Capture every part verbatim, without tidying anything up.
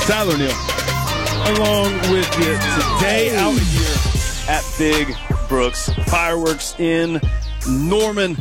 Tyler Neal, along with you today out here at Big Brooks Fireworks in Norman.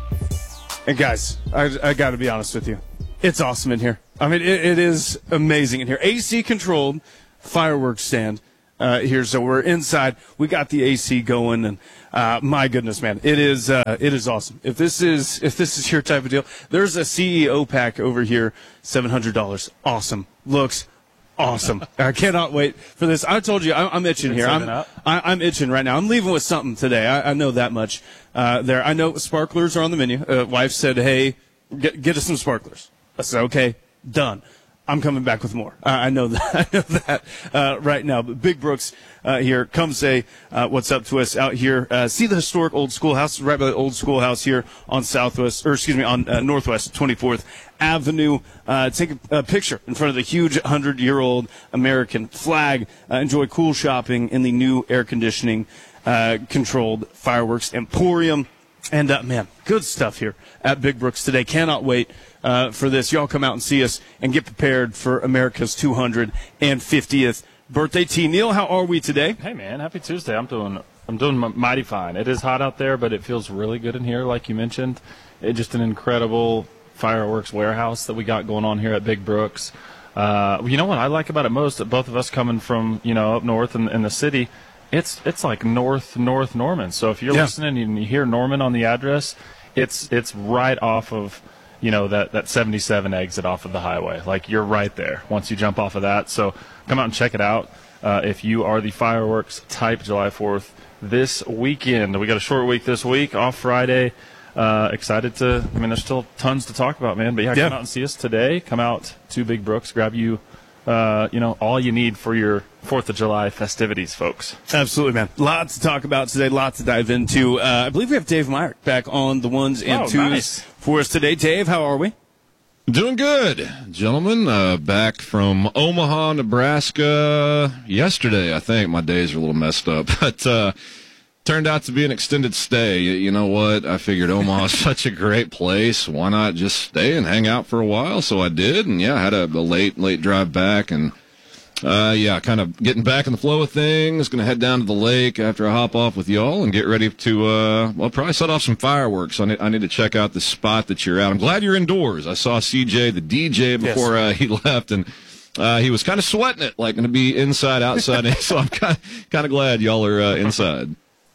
And guys, I, I got to be honest with you, it's awesome in here. I mean, it, it is amazing in here. A C controlled fireworks stand uh, here, so we're inside. We got the A C going, and uh, my goodness, man, it is uh, it is awesome. If this is if this is your type of deal, there's a C E O pack over here, seven hundred dollars. Awesome, looks awesome. I cannot wait for this. I told you, I'm, I'm itching here. I'm, I, I'm itching right now. I'm leaving with something today. I, I know that much. Uh, there, I know sparklers are on the menu. Uh, wife said, "Hey, get, get us some sparklers." I said, "Okay, done." I'm coming back with more. Uh, I know that. I know that uh, right now. But Big Brooks uh, here, come say uh, what's up to us out here. Uh, see the historic old schoolhouse, right by the old schoolhouse here on Southwest, or excuse me, on uh, Northwest twenty-fourth Avenue. Uh, take a, a picture in front of the huge hundred-year-old American flag. Uh, enjoy cool shopping in the new air conditioning uh, controlled fireworks emporium. And, uh, man, good stuff here at Big Brooks today. Cannot wait uh, for this. Y'all come out and see us and get prepared for America's two hundred fiftieth birthday. T. Neal, how are we today? Hey, man, happy Tuesday. I'm doing I'm doing mighty fine. It is hot out there, but it feels really good in here, like you mentioned. It's just an incredible fireworks warehouse that we got going on here at Big Brooks. Uh, you know what I like about it most? That both of us coming from, you know, up north in, in the city, It's it's like north north Norman. So if you're yeah. listening and you hear Norman on the address, it's it's right off of, you know, that, that seventy-seven exit off of the highway. Like, you're right there once you jump off of that. So come out and check it out. Uh, if you are the fireworks type, July fourth this weekend. We got a short week this week, off Friday. Uh, excited to, I mean, there's still tons to talk about, man. But yeah, yeah. come out and see us today. Come out to Big Brooks, grab you. Uh, you know, all you need for your fourth of July festivities, folks. Absolutely, man. Lots to talk about today, lots to dive into. Uh, I believe we have Dave Meyer back on the ones and oh, twos nice. for us today. Dave, how are we? Doing good, gentlemen. Uh, back from Omaha, Nebraska yesterday, I think. My days are a little messed up, but uh, turned out to be an extended stay. You know what? I figured Omaha is such a great place. Why not just stay and hang out for a while? So I did, and yeah, I had a, a late, late drive back, and uh, yeah, kind of getting back in the flow of things. Going to head down to the lake after I hop off with y'all and get ready to, uh, well, probably set off some fireworks. I need, I need to check out the spot that you're at. I'm glad you're indoors. I saw C J, the D J, before yes. uh, he left, and uh, he was kind of sweating it, like going to be inside, outside. So I'm kind of, kind of glad y'all are uh, inside.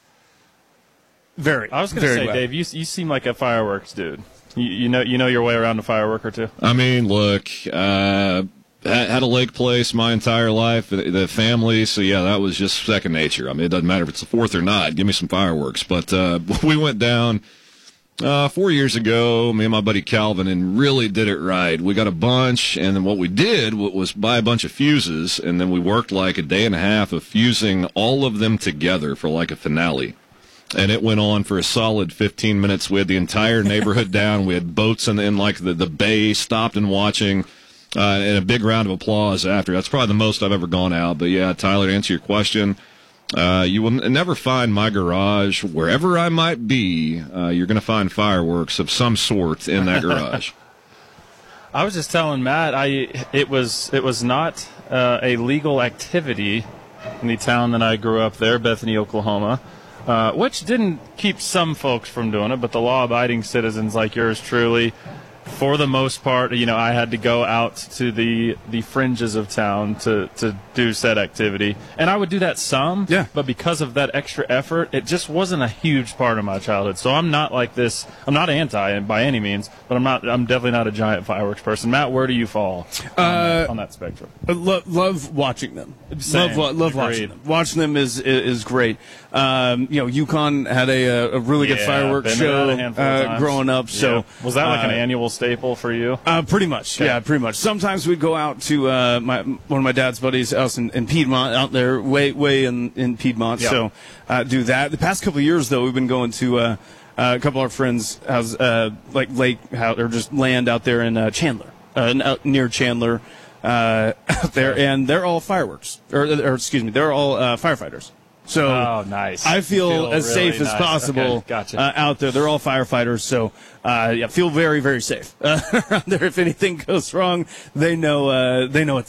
Very. I was going to say, glad. Dave, you you seem like a fireworks dude. You, you know you know your way around a firework or two. I mean, look, uh, had a lake place my entire life, the, the family, so yeah, that was just second nature. I mean, it doesn't matter if it's the fourth or not. Give me some fireworks. But uh, we went down uh, four years ago, me and my buddy Calvin, and really did it right. We got a bunch, and then what we did was buy a bunch of fuses, and then we worked like a day and a half of fusing all of them together for like a finale. And it went on for a solid fifteen minutes. We had the entire neighborhood down. We had boats in, in like the, the bay, stopped and watching, uh, and a big round of applause after. That's probably the most I've ever gone out. But yeah, Tyler, to answer your question, uh, you will n- never find my garage, wherever I might be, uh, you're going to find fireworks of some sort in that garage. I was just telling Matt, I it was it was not uh, a legal activity in the town that I grew up there, Bethany, Oklahoma. Uh, which didn't keep some folks from doing it, but the law-abiding citizens like yours truly, for the most part, you know, I had to go out to the the fringes of town to, to do said activity. And I would do that some, yeah. but because of that extra effort, it just wasn't a huge part of my childhood. So I'm not like this. I'm not anti by any means, but I'm not. I'm definitely not a giant fireworks person. Matt, where do you fall on, uh, on that spectrum? I lo- love watching them. Same. Love, love watching them. Watching them is is, is great. Um, you know, UConn had a a really yeah, good fireworks show uh, growing up. So yeah. Was that like uh, an annual staple for you? Uh, pretty much, okay. yeah, pretty much. Sometimes we'd go out to uh, my one of my dad's buddies' house in, in Piedmont, out there, way way in, in Piedmont. Yep. So uh, do that. The past couple of years, though, we've been going to uh, uh, a couple of our friends' house, uh, like lake house, or just land out there in uh, Chandler, uh, out near Chandler, uh, out there, and they're all fireworks, or, or excuse me, they're all uh, firefighters. So oh, nice. I feel, feel as really safe as nice. possible okay, gotcha. uh, out there. They're all firefighters, so uh, yeah, feel very, very safe uh, around there. If anything goes wrong, they know uh, they know what to do.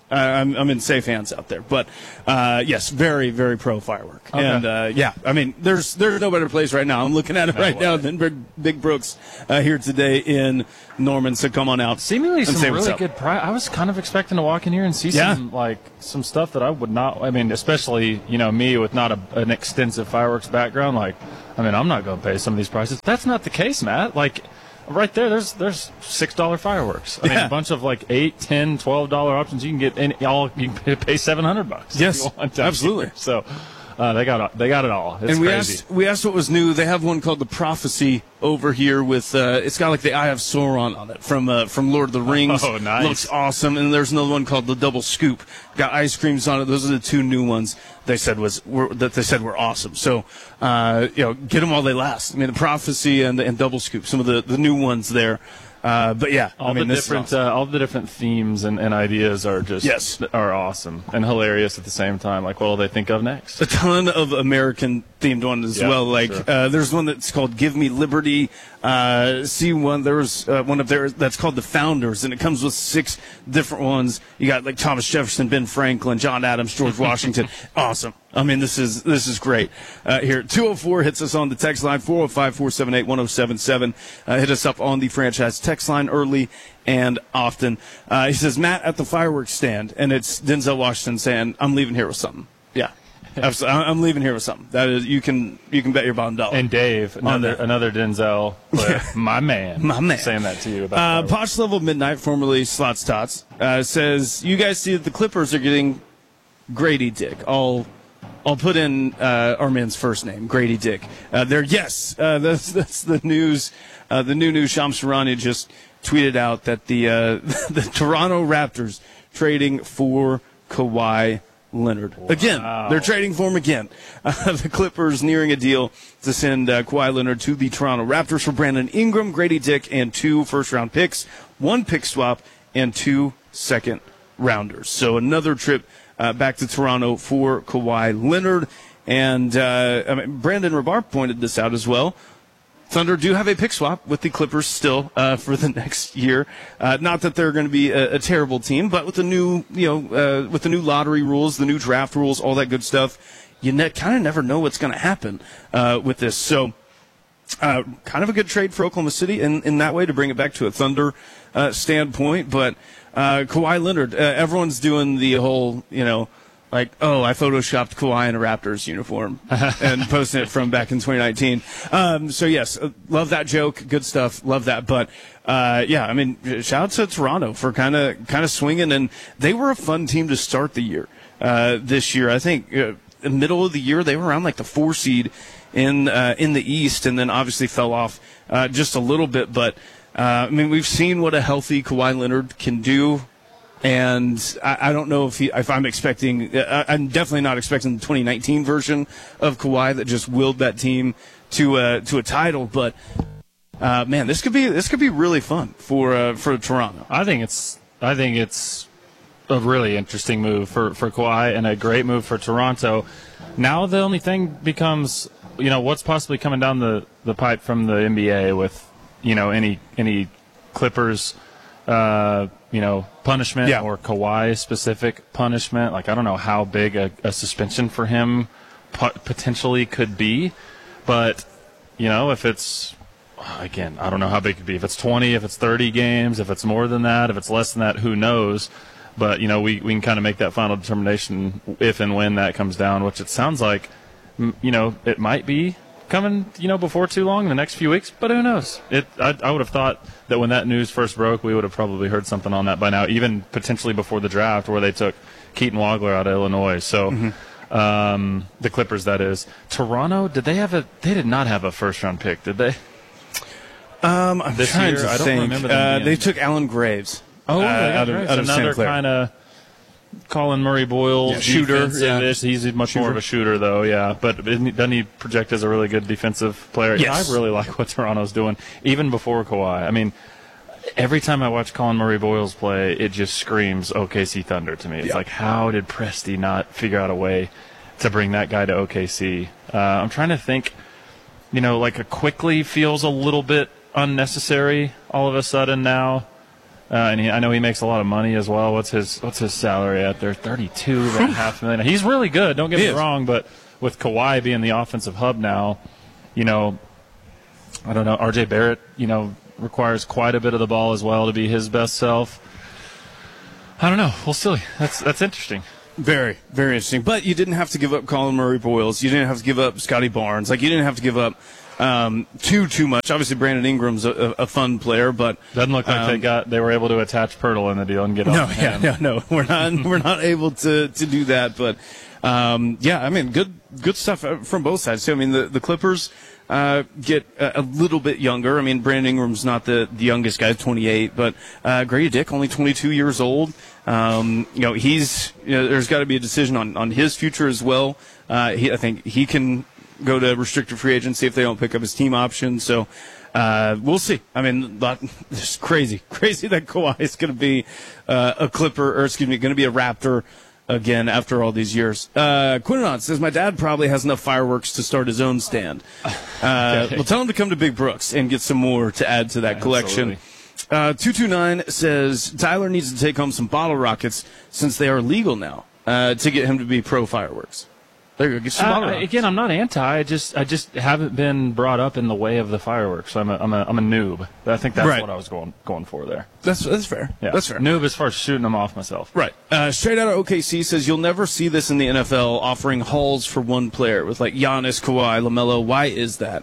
Uh, I'm, I'm in safe hands out there. But, uh, yes, very, very pro firework. Okay. And, uh, yeah, I mean, there's there's no better place right now. I'm looking at it No right way. now than Big, Big Brooks uh, here today in Norman. So come on out. Seemingly and say some what's really up. good price. I was kind of expecting to walk in here and see Yeah. some like some stuff that I would not. I mean, especially you know me with not a, an extensive fireworks background. Like, I mean, I'm not going to pay some of these prices. That's not the case, Matt. Like, right there, there's there's six dollar fireworks. I mean, Yeah. a bunch of like eight, ten, twelve dollar options. You can get any all. You can pay seven hundred bucks. Yes, if you want down absolutely. here. So. Uh, they got they got it all. It's and we crazy. asked we asked what was new. They have one called the Prophecy over here with uh, it's got like the Eye of Sauron on it from uh, from Lord of the Rings. Oh, nice. Looks awesome. And there's another one called the Double Scoop. Got ice creams on it. Those are the two new ones they said was were, that they said were awesome. So uh, you know, get them while they last. I mean, the Prophecy and and Double Scoop, some of the, the new ones there. Uh, but yeah, all I mean, the this is different awesome. uh, all the different themes and, and ideas are just Yes. are awesome and hilarious at the same time. Like, what will they think of next? A ton of American themed ones as Yeah, well. Like sure. uh, there's one that's called "Give Me Liberty." Uh, see one there was uh, one up there that's called "The Founders," and it comes with six different ones. You got like Thomas Jefferson, Ben Franklin, John Adams, George Washington. Awesome. I mean, this is this is great. Uh, here, two oh four hits us on the text line, four oh five, four seven eight, one oh seven seven. Uh, hit us up on the franchise text line early and often. Uh, he says, Matt at the fireworks stand, and it's Denzel Washington saying, I'm leaving here with something. Yeah. Absolutely. I'm leaving here with something. That is, you can you can bet your bottom dollar. And Dave, another that. another Denzel player, my man, My man. saying that to you about Uh, fireworks. Posh Level Midnight, formerly Slots Tots, uh, says, you guys see that the Clippers are getting Grady Dick. I'll, I'll put in uh, our man's first name, Grady Dick. Uh, there, yes, uh, that's, that's the news. Uh, the new news, Shams Charania just tweeted out that the, uh, the Toronto Raptors trading for Kawhi Leonard. Again, Wow. they're trading for him again. Uh, the Clippers nearing a deal to send uh, Kawhi Leonard to the Toronto Raptors for Brandon Ingram, Grady Dick, and two first-round picks, one pick swap, and two second-rounders. So another trip uh, back to Toronto for Kawhi Leonard. And uh, I mean, Brandon Rabar pointed this out as well. Thunder do have a pick swap with the Clippers still uh, for the next year. Uh, not that they're going to be a, a terrible team, but with the new, you know, uh, with the new lottery rules, the new draft rules, all that good stuff, you ne- kind of never know what's going to happen uh, with this. So, uh, kind of a good trade for Oklahoma City in, in that way to bring it back to a Thunder uh, standpoint. But uh, Kawhi Leonard, uh, everyone's doing the whole, you know. Like, oh, I photoshopped Kawhi in a Raptors uniform and posted it from back in twenty nineteen. Um, so, yes, uh, love that joke. Good stuff. Love that. But, uh, yeah, I mean, shout out to Toronto for kind of kind of swinging. And they were a fun team to start the year uh, this year. I think uh, the middle of the year, they were around like the four seed in, uh, in the East and then obviously fell off uh, just a little bit. But, uh, I mean, we've seen what a healthy Kawhi Leonard can do. And I, I don't know if he, if I'm expecting, uh, I'm definitely not expecting the twenty nineteen version of Kawhi that just willed that team to uh, to a title. But uh, man, this could be this could be really fun for uh, for Toronto. I think it's I think it's a really interesting move for, for Kawhi and a great move for Toronto. Now the only thing becomes, you know, what's possibly coming down the, the pipe from the N B A with, you know, any any Clippers, uh, you know, punishment Yeah. or Kawhi specific punishment. Like, I don't know how big a, a suspension for him po- potentially could be, but you know, if it's, again, I don't know how big it could be. If it's twenty, if it's thirty games, if it's more than that, if it's less than that, who knows? But, you know, we, we can kind of make that final determination if and when that comes down, which it sounds like, m- you know, it might be coming, you know, before too long in the next few weeks, but who knows? It. I, I would have thought that when that news first broke, we would have probably heard something on that by now, even potentially before the draft where they took Keaton Wagler out of Illinois. So mm-hmm. um, the Clippers, that is. Toronto, did they have a – they did not have a first-round pick, did they? Um, I'm This trying year, to I don't think. remember them uh, being- they took Alan Graves. Oh, uh, they got out of, Graves. out of Another Saint Clair. kind of Colin Murray Boyle Yeah, shooter, defensive-ish. He's much more of a shooter, though. Yeah, but isn't he- doesn't he project as a really good defensive player? Yes. I really like what Toronto's doing, even before Kawhi. I mean, every time I watch Colin Murray Boyles play, it just screams O K C Thunder to me. It's Yeah. like, how did Presti not figure out a way to bring that guy to O K C? Uh, I'm trying to think. You know, like a Quickly feels a little bit unnecessary all of a sudden now. Uh, and he, I know he makes a lot of money as well. What's his What's his salary out there? thirty-two and a half million. He's really good. Don't get He me is. wrong, but with Kawhi being the offensive hub now, you know, I don't know. R J Barrett, you know, requires quite a bit of the ball as well to be his best self. I don't know. We'll see. That's that's interesting. Very, very interesting. But you didn't have to give up Colin Murray Boyles. You didn't have to give up Scotty Barnes. Like, you didn't have to give up um, too, too much. Obviously, Brandon Ingram's a, a fun player, but Doesn't look like um, they got they were able to attach Pirtle in the deal and get no, off yeah, him. no, no, we're not, we're not able to, to do that. But um, yeah, I mean, good, good stuff from both sides too. I mean, the the Clippers uh, get a, a little bit younger. I mean, Brandon Ingram's not the, the youngest guy, twenty-eight, but uh, Grady Dick, only twenty-two years old. Um, you know, he's, you know, there's got to be a decision on, on his future as well. Uh, he, I think he can go to restricted free agency if they don't pick up his team option. So, uh, we'll see. I mean, that, it's crazy, crazy that Kawhi is going to be, uh, a Clipper, or excuse me, going to be a Raptor again after all these years. Uh, Quinnon says, my dad probably has enough fireworks to start his own stand. Uh, Okay. Well, tell him to come to Big Brooks and get some more to add to that collection. Absolutely. Uh, two two nine says Tyler needs to take home some bottle rockets since they are legal now uh, to get him to be pro fireworks. There you go. Get some Uh, bottle I- rockets. again, I'm not anti. I just I just haven't been brought up in the way of the fireworks. I'm a I'm a I'm a noob. I think that's Right. what I was going going for there. That's that's fair. Yeah, That's fair. Noob as far as shooting them off myself. Right. Uh, straight out of O K C says you'll never see this in the N F L offering hauls for one player with like Giannis, Kawhi, LaMelo. Why is that?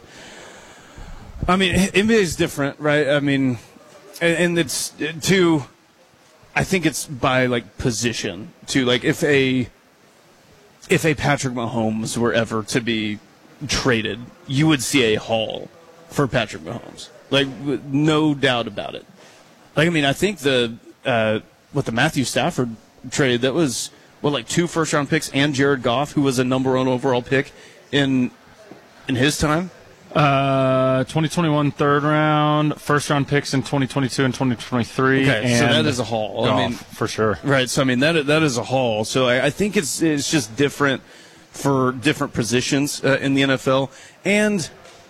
I mean, N B A is different, right? I mean, and, and it's too. I think it's by like position too. Like if a if a Patrick Mahomes were ever to be traded, you would see a haul for Patrick Mahomes, like w- no doubt about it. Like I mean, I think the uh, what the Matthew Stafford trade that was what like two first round picks and Jared Goff, who was a number one overall pick in in his time. Uh, twenty twenty-one third round, first round picks in twenty twenty-two and twenty twenty-three. Okay, so and that is a haul. I Goff, mean, for sure. right. So I mean that that is a haul. So I, I think it's it's just different for different positions uh, in the N F L, and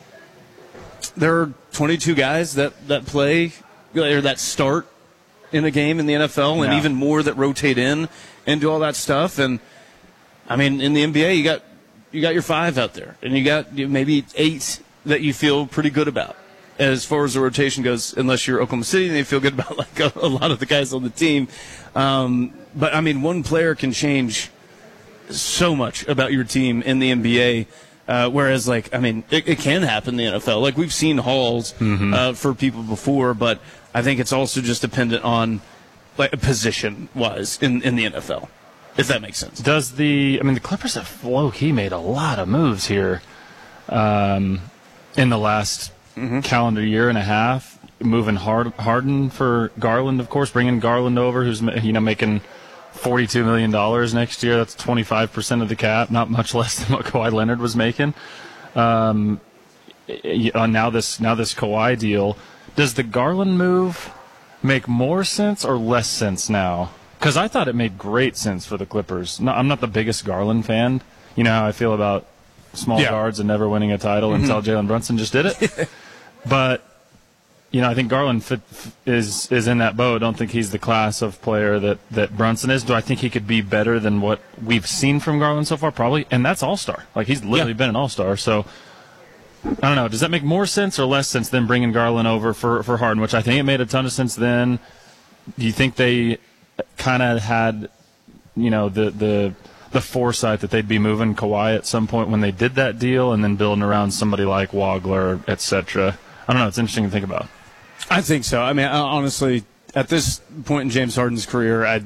there are twenty-two guys that that play or that start in a game in the N F L, and Yeah. even more that rotate in and do all that stuff. And I mean, in the N B A, you got you got your five out there, and you got maybe eight that you feel pretty good about as far as the rotation goes, unless you're Oklahoma City, and you feel good about like a, a lot of the guys on the team. Um, but I mean, one player can change so much about your team in the N B A. Uh, whereas, like, I mean, it, it can happen in the N F L. Like, we've seen hauls uh, for people before, but I think it's also just dependent on, like, position-wise in, in the N F L, if that makes sense. Does the I mean the Clippers have low-key made a lot of moves here um, in the last Mm-hmm. calendar year and a half, moving hard, Harden for Garland, of course, bringing Garland over, who's you know making forty-two million dollars next year. That's twenty-five percent of the cap, not much less than what Kawhi Leonard was making. Um, uh, now this now this Kawhi deal, does the Garland move make more sense or less sense now? Because I thought it made great sense for the Clippers. No, I'm not the biggest Garland fan. You know how I feel about small Yeah. guards and never winning a title until Jalen Brunson just did it. But you know, I think Garland fit, is is in that boat. I don't think he's the class of player that, that Brunson is. Do I think he could be better than what we've seen from Garland so far? Probably. And that's all-star. Like, he's literally Yeah. been an all-star. So, I don't know. Does that make more sense or less sense than bringing Garland over for, for Harden, which I think it made a ton of sense then? Do you think they kind of had, you know, the, the the foresight that they'd be moving Kawhi at some point when they did that deal and then building around somebody like Wagler, et cetera? I don't know. It's interesting to think about. I think so. I mean, I, honestly, at this point in James Harden's career, I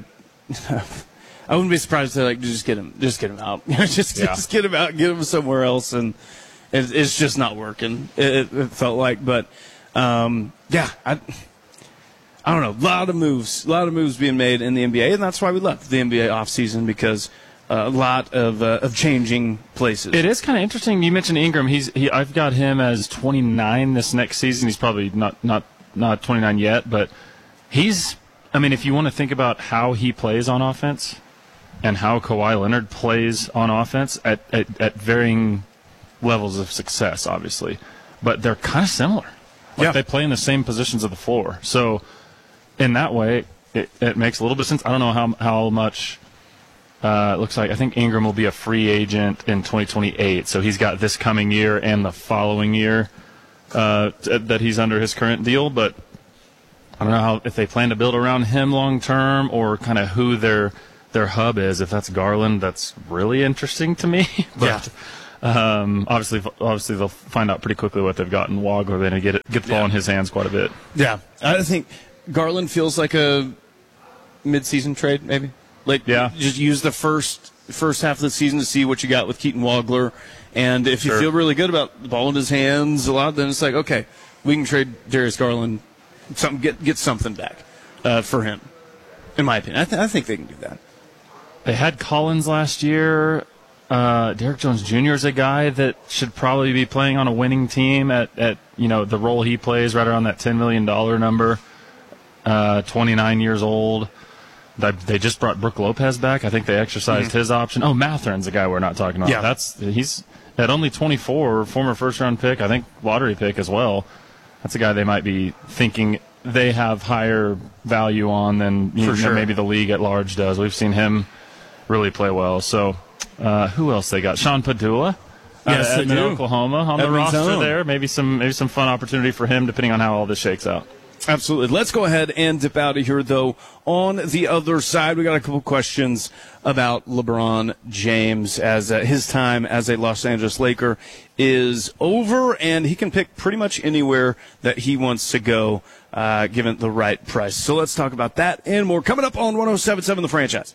I wouldn't be surprised to like just get him, just get him out, just Yeah. just get him out, get him somewhere else, and it, it's just not working. It, it felt like, but um, yeah, I I don't know. A lot of moves, a lot of moves being made in the N B A, and that's why we left the N B A offseason, because uh, a lot of uh, of changing places. It is kind of interesting. You mentioned Ingram. He's he. I've got him as twenty-nine this next season. He's probably not not not twenty-nine yet, but he's. I mean, if you want to think about how he plays on offense and how Kawhi Leonard plays on offense at at, at varying levels of success, obviously, but they're kind of similar. Like Yeah. they play in the same positions of the floor. So in that way, it, it makes a little bit of sense. I don't know how how much. Uh, it looks like I think Ingram will be a free agent in twenty twenty-eight, so he's got this coming year and the following year uh, t- that he's under his current deal. But I don't know how if they plan to build around him long term or kind of who their their hub is. If that's Garland, that's really interesting to me. But yeah. um, obviously, obviously they'll find out pretty quickly what they've got in Wagler. They're going to get it, get the ball yeah. in his hands quite a bit. Yeah, I think Garland feels like a mid-season trade, maybe. Like, yeah. just use the first first half of the season to see what you got with Keaton Wagler. And if Sure. you feel really good about the ball in his hands a lot, then it's like, okay, we can trade Darius Garland, something, get get something back uh, for him, in my opinion. I, th- I think they can do that. They had Collins last year. Uh, Derek Jones Junior is a guy that should probably be playing on a winning team at, at you know the role he plays, right around that ten million dollars number. Uh, twenty-nine years old. They just brought Brook Lopez back. I think they exercised mm-hmm. his option. Oh, Matherin's the guy we're not talking about. Yeah. That's he's at only twenty-four, former first-round pick, I think lottery pick as well. That's a guy they might be thinking they have higher value on than you know, sure. maybe the league at large does. We've seen him really play well. So uh, who else they got? Sean Padula. Yes, uh, they Edmond, do. Oklahoma on Edmond's the roster own. there. Maybe some maybe some fun opportunity for him depending on how all this shakes out. Absolutely. Let's go ahead and dip out of here, though. On the other side, we got a couple questions about LeBron James as uh, his time as a Los Angeles Laker is over, and he can pick pretty much anywhere that he wants to go, uh, given the right price. So let's talk about that and more coming up on one oh seven point seven The Franchise.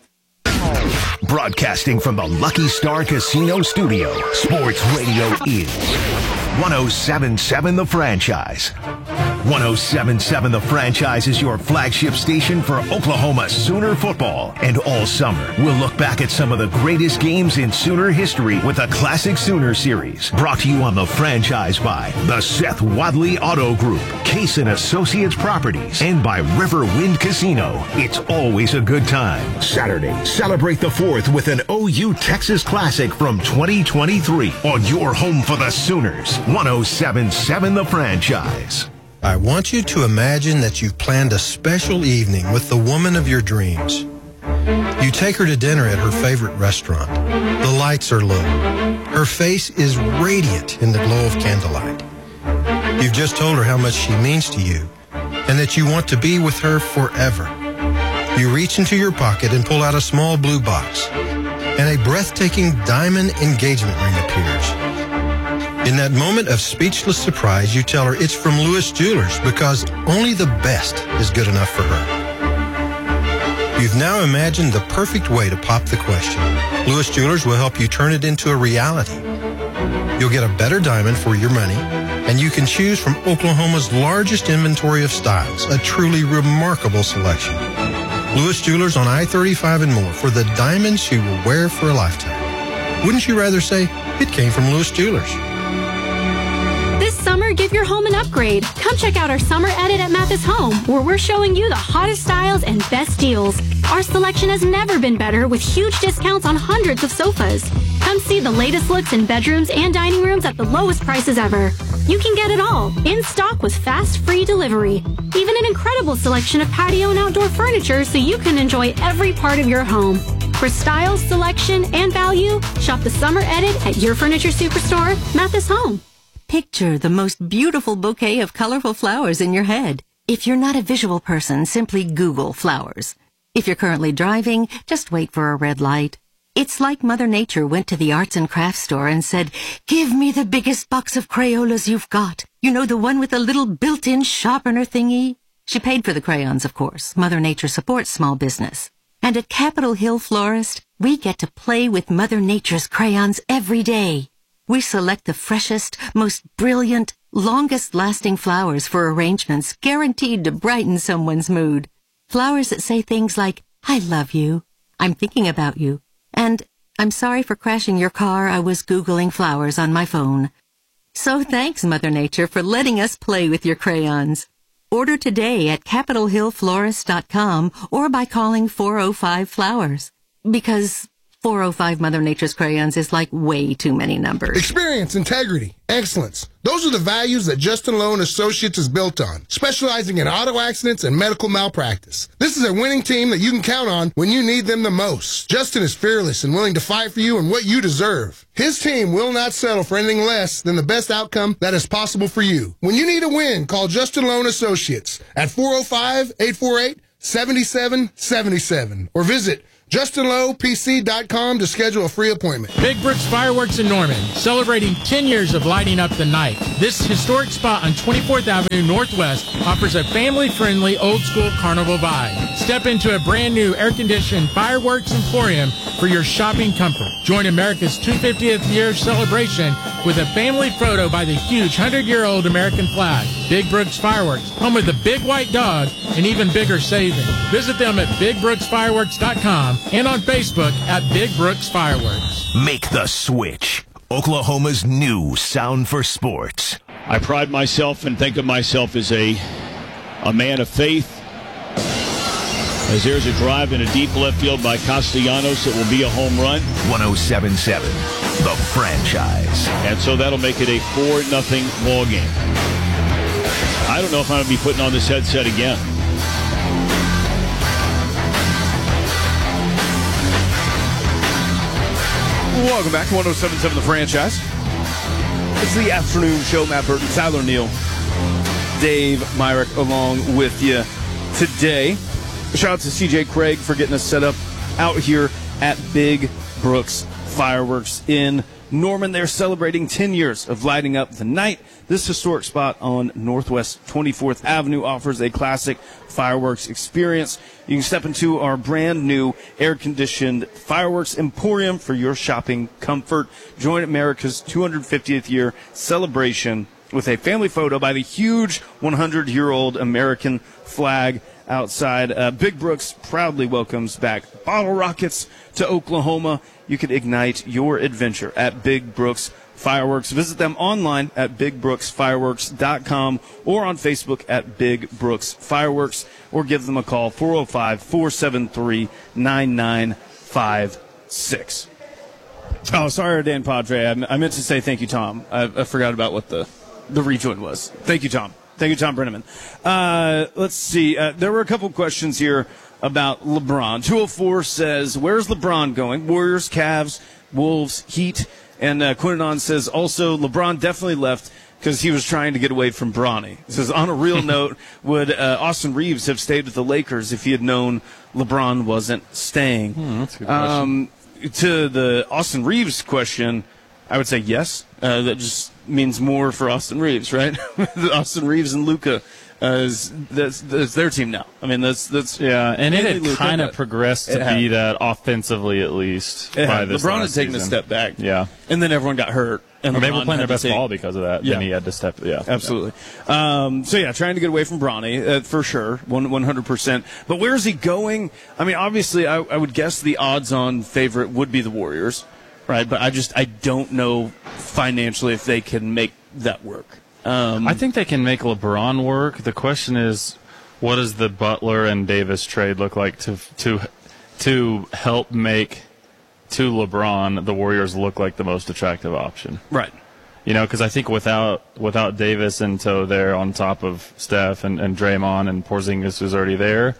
Broadcasting from the Lucky Star Casino Studio, Sports Radio is one oh seven point seven The Franchise. one oh seven point seven The Franchise is your flagship station for Oklahoma Sooner football. And all summer, we'll look back at some of the greatest games in Sooner history with a Classic Sooner series. Brought to you on The Franchise by the Seth Wadley Auto Group, Case and Associates Properties, and by Riverwind Casino. It's always a good time. Saturday, celebrate the fourth with an O U Texas Classic from twenty twenty-three on your home for the Sooners. one oh seven point seven The Franchise. I want you to imagine that you've planned a special evening with the woman of your dreams. You take her to dinner at her favorite restaurant. The lights are low. Her face is radiant in the glow of candlelight. You've just told her how much she means to you and that you want to be with her forever. You reach into your pocket and pull out a small blue box, and a breathtaking diamond engagement ring appears. In that moment of speechless surprise, you tell her it's from Lewis Jewelers because only the best is good enough for her. You've now imagined the perfect way to pop the question. Lewis Jewelers will help you turn it into a reality. You'll get a better diamond for your money, and you can choose from Oklahoma's largest inventory of styles, a truly remarkable selection. Lewis Jewelers on I thirty-five and more for the diamonds you will wear for a lifetime. Wouldn't you rather say it came from Lewis Jewelers? This summer, give your home an upgrade. Come check out our summer edit at Mathis Home, where we're showing you the hottest styles and best deals. Our selection has never been better, with huge discounts on hundreds of sofas. Come see the latest looks in bedrooms and dining rooms at the lowest prices ever. You can get it all, in stock with fast, free delivery. Even an incredible selection of patio and outdoor furniture so you can enjoy every part of your home. For style, selection, and value, shop the summer edit at your furniture superstore, Mathis Home. Picture the most beautiful bouquet of colorful flowers in your head. If you're not a visual person, simply Google flowers. If you're currently driving, just wait for a red light. It's like Mother Nature went to the arts and crafts store and said, "Give me the biggest box of Crayolas you've got. You know, the one with the little built-in sharpener thingy?" She paid for the crayons, of course. Mother Nature supports small business. And at Capitol Hill Florist, we get to play with Mother Nature's crayons every day. We select the freshest, most brilliant, longest-lasting flowers for arrangements guaranteed to brighten someone's mood. Flowers that say things like, "I love you," "I'm thinking about you," and "I'm sorry for crashing your car, I was Googling flowers on my phone." So thanks, Mother Nature, for letting us play with your crayons. Order today at capitol hill florist dot com or by calling four oh five flowers. Because four oh five Mother Nature's crayons is like way too many numbers. Experience, integrity, excellence. Those are the values that Justin Lowe and Associates is built on, specializing in auto accidents and medical malpractice. This is a winning team that you can count on when you need them the most. Justin is fearless and willing to fight for you and what you deserve. His team will not settle for anything less than the best outcome that is possible for you. When you need a win, call Justin Lowe and Associates at four oh five, eight four eight, seven seven seven seven or visit Justin Lowe P C dot com to schedule a free appointment. Big Brooks Fireworks in Norman, celebrating ten years of lighting up the night. This historic spot on twenty-fourth Avenue Northwest offers a family-friendly, old-school carnival vibe. Step into a brand-new air-conditioned fireworks emporium for your shopping comfort. Join America's two hundred fiftieth year celebration with a family photo by the huge one hundred year old American flag. Big Brooks Fireworks, home of the big white dog and even bigger savings. Visit them at big brooks fireworks dot com and on Facebook at Big Brooks Fireworks. Make the switch. Oklahoma's new sound for sports. I pride myself and think of myself as a, a man of faith. As there's a drive in a deep left field by Castellanos, it will be a home run. one oh seven point seven, The Franchise. And so that'll make it a four nothing ball game. I don't know if I'm going to be putting on this headset again. Welcome back to one oh seven point seven The Franchise. It's the afternoon show. Matt Burton, Tyler Neal, Dave Myrick along with you today. Shout out to C J Craig for getting us set up out here at Big Brooks Fireworks in Norman. They're celebrating ten years of lighting up the night. This historic spot on Northwest twenty-fourth Avenue offers a classic fireworks experience. You can step into our brand new air-conditioned fireworks emporium for your shopping comfort. Join America's two hundred fiftieth year celebration with a family photo by the huge one hundred year old American flag outside. Uh, Big Brooks proudly welcomes back bottle rockets to Oklahoma. You can ignite your adventure at Big Brooks Fireworks. Visit them online at big brooks fireworks dot com or on Facebook at Big Brooks Fireworks, or give them a call, four oh five, four seven three, nine nine five six. Oh, sorry, Dan Padre. I, I meant to say thank you, Tom. I, I forgot about what the, the rejoin was. Thank you, Tom. Thank you, Tom Brenneman. Uh, let's see. Uh, there were a couple questions here about LeBron. two oh four says, where's LeBron going? Warriors, Cavs, Wolves, Heat. And uh, Quinnon says, also, LeBron definitely left because he was trying to get away from Bronny. He says, on a real note, would uh, Austin Reeves have stayed with the Lakers if he had known LeBron wasn't staying? Hmm, that's a good question. Um, to the Austin Reeves question, I would say yes. Uh, that just means more for Austin Reeves, right? Austin Reeves and Luka. Uh, is, that's, that's their team now. I mean, that's that's yeah, and it had Luka, kind of progressed to had. be that offensively, at least. It by had. this LeBron had last taken season. a step back, Yeah, and then everyone got hurt, and or they LeBron were playing their had to best take- ball because of that. Yeah. Then he had to step. Yeah, Absolutely. Um, so, yeah, trying to get away from Bronny, uh, for sure, one, 100%. But where is he going? I mean, obviously, I, I would guess the odds-on favorite would be the Warriors, right? But I just I don't know financially if they can make that work. Um, I think they can make LeBron work. The question is, what does the Butler and Davis trade look like to to to help make to LeBron the Warriors look like the most attractive option? right. You know, because I think without without Davis and Toe there on top of Steph and, and Draymond and Porzingis who's already there,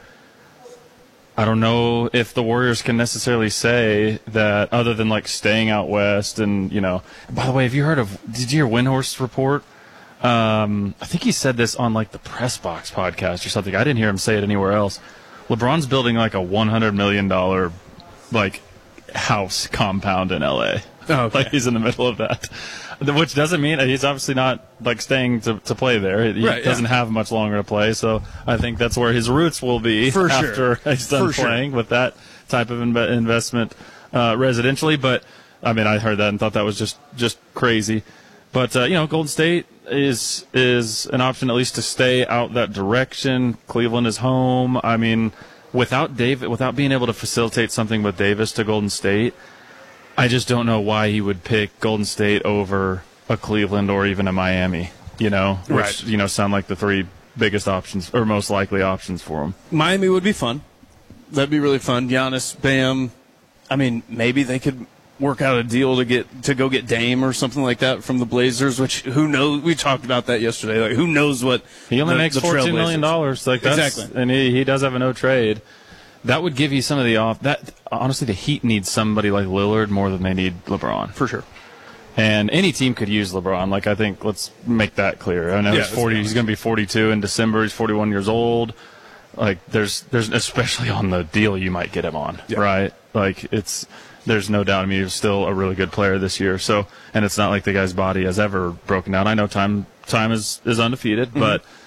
I don't know if the Warriors can necessarily say that other than like staying out west and, you know. By the way, have you heard of? Did you hear Windhorst report? Um, I think he said this on like the Press Box podcast or something. I didn't hear him say it anywhere else. LeBron's building like a one hundred million dollars like house compound in L A. Oh, okay. Like he's in the middle of that, which doesn't mean he's obviously not like staying to, to play there. He Right, doesn't yeah. have much longer to play, so I think that's where his roots will be For after sure. he's done For sure. playing with that type of inve- investment uh, residentially. But I mean, I heard that and thought that was just just crazy. But uh, you know, Golden State is is an option at least to stay out that direction. Cleveland is home. I mean, without David, without being able to facilitate something with Davis to Golden State, I just don't know why he would pick Golden State over a Cleveland or even a Miami. You know, which Right. you know sound like the three biggest options or most likely options for him. Miami would be fun. That'd be really fun. Giannis, Bam, I mean, maybe they could work out a deal to get to go get Dame or something like that from the Blazers. Which who knows? We talked about that yesterday. Like, who knows what he only the, makes the fourteen million dollars. Like that's, exactly, and he, he does have a no trade. That would give you some of the off. That honestly, the Heat needs somebody like Lillard more than they need LeBron for sure. And any team could use LeBron. Like, I think, let's make that clear. I know Yeah, he's forty. He's going to be forty-two in December. He's forty-one years old. Like, there's, there's especially on the deal you might get him on, yeah. right? Like, it's, there's no doubt. I mean, he's still a really good player this year. So, and it's not like the guy's body has ever broken down. I know time, time is, is undefeated, mm-hmm. but